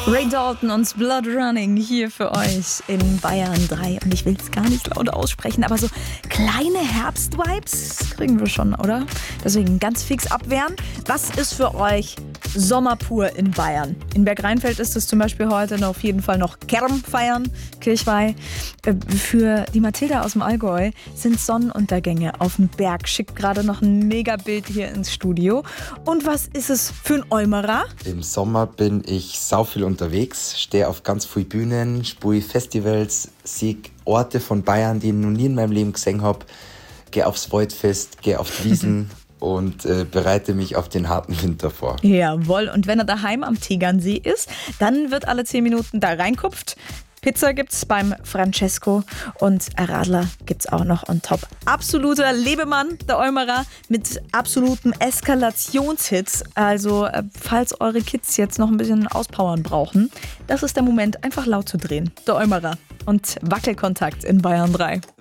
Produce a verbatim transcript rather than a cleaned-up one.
Ray Dalton und Blood Running hier für euch in Bayern drei. Und ich will es gar nicht laut aussprechen, aber so kleine Herbstvibes kriegen wir schon, oder? Deswegen ganz fix abwehren. Was ist für euch Sommer pur in Bayern? In Bergrheinfeld ist es zum Beispiel heute noch auf jeden Fall noch Kerm feiern, Kirchweih. Für die Mathilda aus dem Allgäu sind Sonnenuntergänge auf dem Berg. Schickt gerade noch ein Megabild hier ins Studio. Und was ist es für ein Eumerer? Im Sommer bin ich sau viel unterwegs, stehe auf ganz vielen Bühnen, spiele Festivals, sehe Orte von Bayern, die ich noch nie in meinem Leben gesehen habe, gehe aufs Waldfest, gehe auf die Wiesen und äh, bereite mich auf den harten Winter vor. Jawohl, und wenn er daheim am Tegernsee ist, dann wird alle zehn Minuten da reinkupft. Pizza gibt's beim Francesco und Radler gibt's auch noch on top. Absoluter Lebemann, der Eumerer, mit absoluten Eskalationshits. Also, falls eure Kids jetzt noch ein bisschen Auspowern brauchen, das ist der Moment, einfach laut zu drehen. Der Eumerer und Wackelkontakt in Bayern drei.